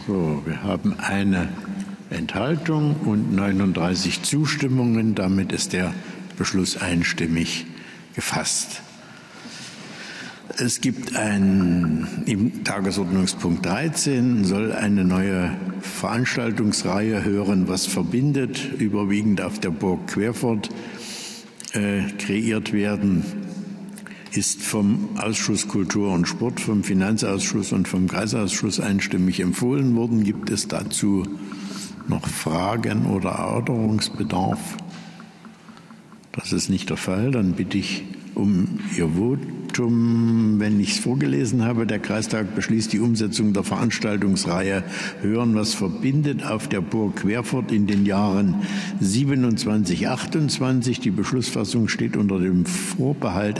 So, wir haben eine Enthaltung und 39 Zustimmungen. Damit ist der Beschluss einstimmig gefasst. Es gibt im Tagesordnungspunkt 13 soll eine neue Veranstaltungsreihe Hören, was verbindet, überwiegend auf der Burg Querfurt kreiert werden. Ist vom Ausschuss Kultur und Sport, vom Finanzausschuss und vom Kreisausschuss einstimmig empfohlen worden. Gibt es dazu noch Fragen oder Erörterungsbedarf? Das ist nicht der Fall. Dann bitte ich um Ihr Votum. Wenn ich es vorgelesen habe, der Kreistag beschließt die Umsetzung der Veranstaltungsreihe Hören, was verbindet auf der Burg Querfurt in den Jahren 27, 28. Die Beschlussfassung steht unter dem Vorbehalt